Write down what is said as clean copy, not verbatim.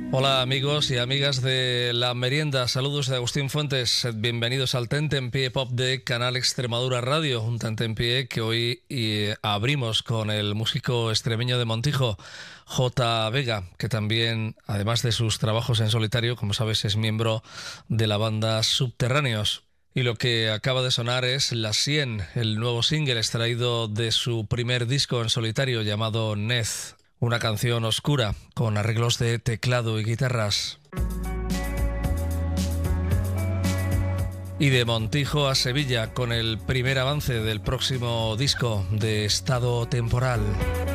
Hola amigos y amigas de La Merienda, saludos de Agustín Fuentes, bienvenidos al Tentempié Pop de Canal Extremadura Radio, un Tentempié que hoy abrimos con el músico extremeño de Montijo, J. Vega, que también, además de sus trabajos en solitario, como sabes, es miembro de la banda Subterráneos. Y lo que acaba de sonar es La Sien, el nuevo single extraído de su primer disco en solitario llamado Nez. Una canción oscura, con arreglos de teclado y guitarras. Y de Montijo a Sevilla, con el primer avance del próximo disco de Estado Temporal.